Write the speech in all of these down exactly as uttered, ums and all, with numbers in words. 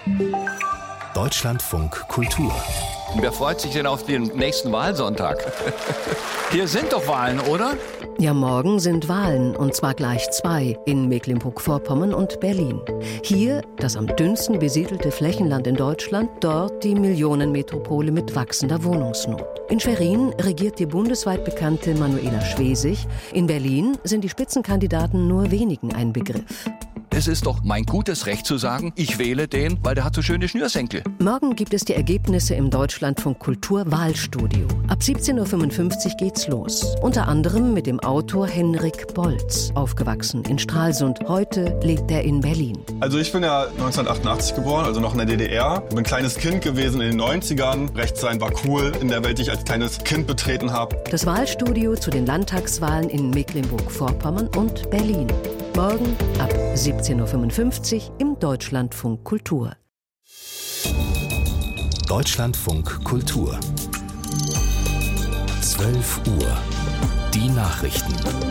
Deutschlandfunk Kultur. Wer freut sich denn auf den nächsten Wahlsonntag? Hier sind doch Wahlen, oder? Ja, morgen sind Wahlen, und zwar gleich zwei, in Mecklenburg-Vorpommern und Berlin. Hier das am dünnsten besiedelte Flächenland in Deutschland, dort die Millionenmetropole mit wachsender Wohnungsnot. In Schwerin regiert die bundesweit bekannte Manuela Schwesig. In Berlin sind die Spitzenkandidaten nur wenigen ein Begriff. Es ist doch mein gutes Recht zu sagen, ich wähle den, weil der hat so schöne Schnürsenkel. Morgen gibt es die Ergebnisse im Deutschlandfunk Kultur Wahlstudio. Ab siebzehn Uhr fünfundfünfzig geht's los. Unter anderem mit dem Autor Henrik Bolz. Aufgewachsen in Stralsund. Heute lebt er in Berlin. Also ich bin ja neunzehnhundertachtundachtzig geboren, also noch in der D D R. Ich bin ein kleines Kind gewesen in den neunzigern. Rechts sein war cool in der Welt, die ich als kleines Kind betreten habe. Das Wahlstudio zu den Landtagswahlen in Mecklenburg-Vorpommern und Berlin. Morgen ab siebzehn Uhr fünfundfünfzig im Deutschlandfunk Kultur. Deutschlandfunk Kultur. zwölf Uhr. Die Nachrichten.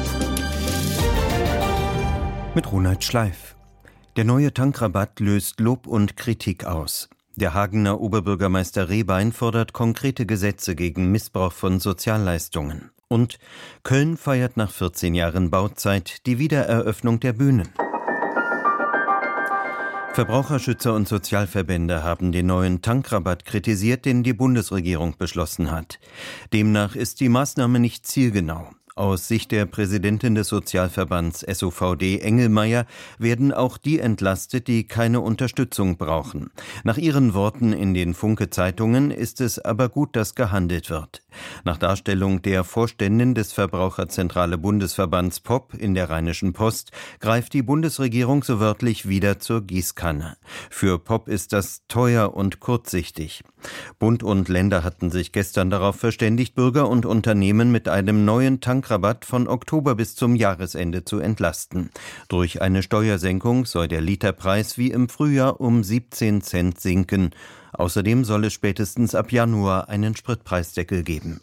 Mit Ronald Schleif. Der neue Tankrabatt löst Lob und Kritik aus. Der Hagener Oberbürgermeister Rehbein fordert konkrete Gesetze gegen Missbrauch von Sozialleistungen. Und Köln feiert nach vierzehn Jahren Bauzeit die Wiedereröffnung der Bühnen. Verbraucherschützer und Sozialverbände haben den neuen Tankrabatt kritisiert, den die Bundesregierung beschlossen hat. Demnach ist die Maßnahme nicht zielgenau. Aus Sicht der Präsidentin des Sozialverbands S O V D Engelmeier werden auch die entlastet, die keine Unterstützung brauchen. Nach ihren Worten in den Funke-Zeitungen ist es aber gut, dass gehandelt wird. Nach Darstellung der Vorständin des Verbraucherzentrale Bundesverbands P O P in der Rheinischen Post greift die Bundesregierung so wörtlich wieder zur Gießkanne. Für P O P ist das teuer und kurzsichtig. Bund und Länder hatten sich gestern darauf verständigt, Bürger und Unternehmen mit einem neuen Tankrabatt von Oktober bis zum Jahresende zu entlasten. Durch eine Steuersenkung soll der Literpreis wie im Frühjahr um siebzehn Cent sinken. Außerdem soll es spätestens ab Januar einen Spritpreisdeckel geben.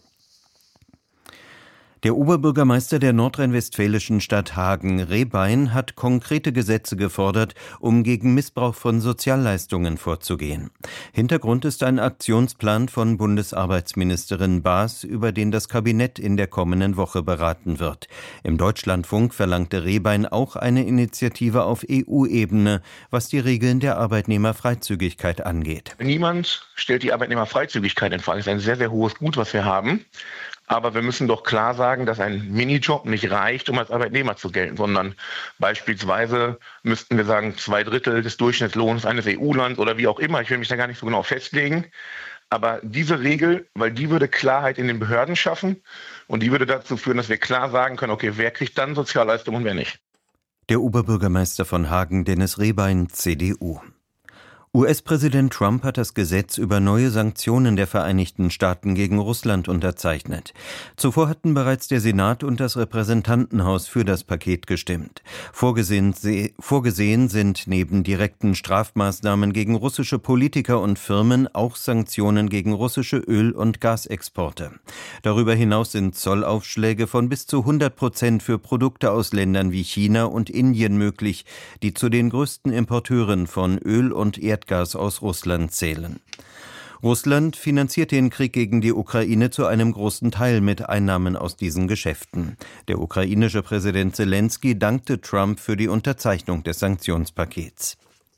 Der Oberbürgermeister der nordrhein-westfälischen Stadt Hagen, Rehbein, hat konkrete Gesetze gefordert, um gegen Missbrauch von Sozialleistungen vorzugehen. Hintergrund ist ein Aktionsplan von Bundesarbeitsministerin Baas, über den das Kabinett in der kommenden Woche beraten wird. Im Deutschlandfunk verlangte Rehbein auch eine Initiative auf E U-Ebene, was die Regeln der Arbeitnehmerfreizügigkeit angeht. Niemand stellt die Arbeitnehmerfreizügigkeit in Frage. Das ist ein sehr, sehr hohes Gut, was wir haben. Aber wir müssen doch klar sagen, dass ein Minijob nicht reicht, um als Arbeitnehmer zu gelten, sondern beispielsweise müssten wir sagen, zwei Drittel des Durchschnittslohns eines E U-Lands oder wie auch immer. Ich will mich da gar nicht so genau festlegen. Aber diese Regel, weil die würde Klarheit in den Behörden schaffen und die würde dazu führen, dass wir klar sagen können, okay, wer kriegt dann Sozialleistungen und wer nicht. Der Oberbürgermeister von Hagen, Dennis Rehbein, C D U. U S-Präsident Trump hat das Gesetz über neue Sanktionen der Vereinigten Staaten gegen Russland unterzeichnet. Zuvor hatten bereits der Senat und das Repräsentantenhaus für das Paket gestimmt. Vorgesehen, vorgesehen sind neben direkten Strafmaßnahmen gegen russische Politiker und Firmen auch Sanktionen gegen russische Öl- und Gasexporte. Darüber hinaus sind Zollaufschläge von bis zu hundert Prozent für Produkte aus Ländern wie China und Indien möglich, die zu den größten Importeuren von Öl und Erdgas Gas aus Russland zählen. Russland finanziert den Krieg gegen die Ukraine zu einem großen Teil mit Einnahmen aus diesen Geschäften. Der ukrainische Präsident Zelensky dankte Trump für die Unterzeichnung des Sanktionspakets.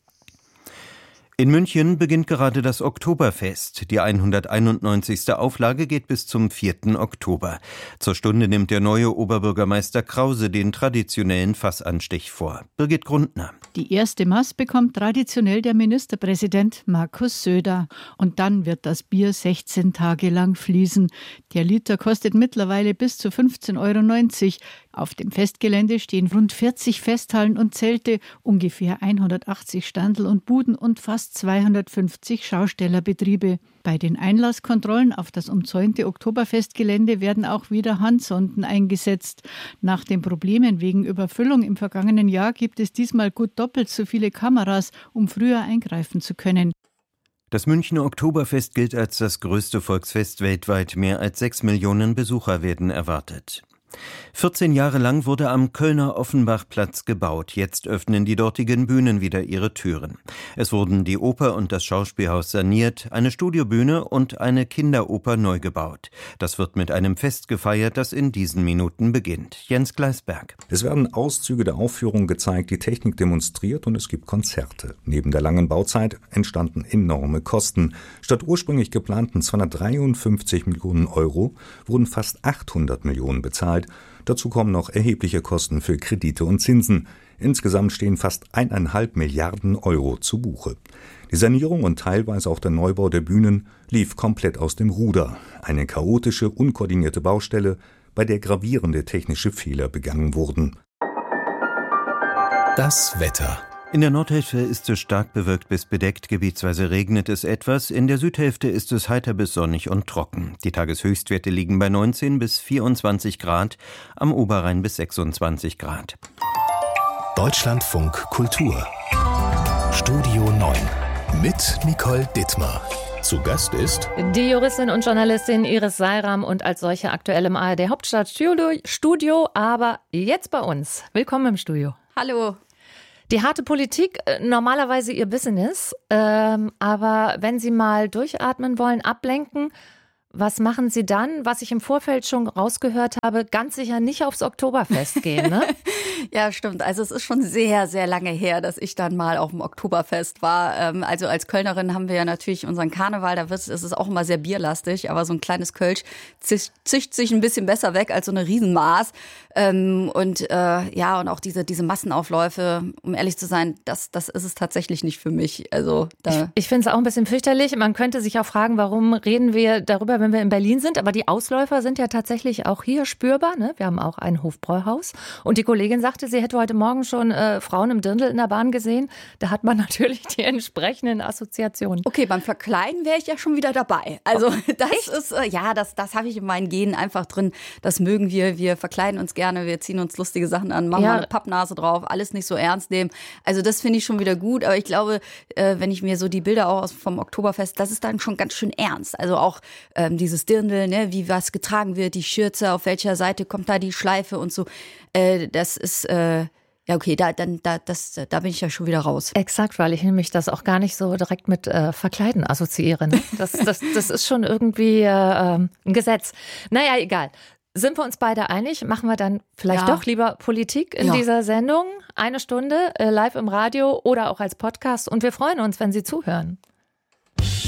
In München beginnt gerade das Oktoberfest. Die hunderteinundneunzigste Auflage geht bis zum vierten Oktober. Zur Stunde nimmt der neue Oberbürgermeister Krause den traditionellen Fassanstich vor. Birgit Grundner. Die erste Maß bekommt traditionell der Ministerpräsident Markus Söder. Und dann wird das Bier sechzehn Tage lang fließen. Der Liter kostet mittlerweile bis zu fünfzehn Euro neunzig. Auf dem Festgelände stehen rund vierzig Festhallen und Zelte, ungefähr hundertachtzig Standel und Buden und fast zweihundertfünfzig Schaustellerbetriebe. Bei den Einlasskontrollen auf das umzäunte Oktoberfestgelände werden auch wieder Handsonden eingesetzt. Nach den Problemen wegen Überfüllung im vergangenen Jahr gibt es diesmal gut doppelt so viele Kameras, um früher eingreifen zu können. Das Münchner Oktoberfest gilt als das größte Volksfest weltweit. Mehr als sechs Millionen Besucher werden erwartet. vierzehn Jahre lang wurde am Kölner Offenbachplatz gebaut. Jetzt öffnen die dortigen Bühnen wieder ihre Türen. Es wurden die Oper und das Schauspielhaus saniert, eine Studiobühne und eine Kinderoper neu gebaut. Das wird mit einem Fest gefeiert, das in diesen Minuten beginnt. Jens Gleisberg. Es werden Auszüge der Aufführung gezeigt, die Technik demonstriert, und es gibt Konzerte. Neben der langen Bauzeit entstanden enorme Kosten. Statt ursprünglich geplanten zweihundertdreiundfünfzig Millionen Euro wurden fast achthundert Millionen bezahlt. Dazu kommen noch erhebliche Kosten für Kredite und Zinsen. Insgesamt stehen fast eineinhalb Milliarden Euro zu Buche. Die Sanierung und teilweise auch der Neubau der Bühnen lief komplett aus dem Ruder. Eine chaotische, unkoordinierte Baustelle, bei der gravierende technische Fehler begangen wurden. Das Wetter. In der Nordhälfte ist es stark bewölkt bis bedeckt, gebietsweise regnet es etwas. In der Südhälfte ist es heiter bis sonnig und trocken. Die Tageshöchstwerte liegen bei neunzehn bis vierundzwanzig Grad, am Oberrhein bis sechsundzwanzig Grad. Deutschlandfunk Kultur. Studio neun mit Nicole Dittmar. Zu Gast ist die Juristin und Journalistin Iris Seiram und als solche aktuell im A R D Hauptstadtstudio, aber jetzt bei uns. Willkommen im Studio. Hallo. Die harte Politik, normalerweise ihr Business, ähm, aber wenn Sie mal durchatmen wollen, ablenken, was machen Sie dann? Was ich im Vorfeld schon rausgehört habe, ganz sicher nicht aufs Oktoberfest gehen, ne? Ja, stimmt. Also es ist schon sehr, sehr lange her, dass ich dann mal auf dem Oktoberfest war. Also als Kölnerin haben wir ja natürlich unseren Karneval, da ist es auch immer sehr bierlastig, aber so ein kleines Kölsch zischt sich ein bisschen besser weg als so eine Riesenmaß. Und äh, ja, und auch diese, diese Massenaufläufe, um ehrlich zu sein, das, das ist es tatsächlich nicht für mich. Also da Ich, ich finde es auch ein bisschen fürchterlich. Man könnte sich auch fragen, warum reden wir darüber, wenn wir in Berlin sind, aber die Ausläufer sind ja tatsächlich auch hier spürbar. Ne? Wir haben auch ein Hofbräuhaus und die Kollegin sagte, sie hätte heute Morgen schon äh, Frauen im Dirndl in der Bahn gesehen. Da hat man natürlich die entsprechenden Assoziationen. Okay, beim Verkleiden wäre ich ja schon wieder dabei. Also oh, das echt? ist, äh, ja, das, das habe ich in meinen Genen einfach drin. Das mögen wir. Wir verkleiden uns gerne, wir ziehen uns lustige Sachen an, machen ja. mal eine Pappnase drauf, alles nicht so ernst nehmen. Also das finde ich schon wieder gut, aber ich glaube, äh, wenn ich mir so die Bilder auch aus, vom Oktoberfest, das ist dann schon ganz schön ernst. Also auch ähm, dieses Dirndl, ne, wie was getragen wird, die Schürze, auf welcher Seite kommt da die Schleife und so. Äh, das ist, äh, ja okay, da, dann, da, das, da bin ich ja schon wieder raus. Exakt, weil ich nämlich das auch gar nicht so direkt mit äh, Verkleiden assoziiere. Ne? Das, das, das ist schon irgendwie äh, ein Gesetz. Naja, egal. Sind wir uns beide einig? Machen wir dann vielleicht ja. doch lieber Politik in ja. dieser Sendung? Eine Stunde äh, live im Radio oder auch als Podcast. Und wir freuen uns, wenn Sie zuhören.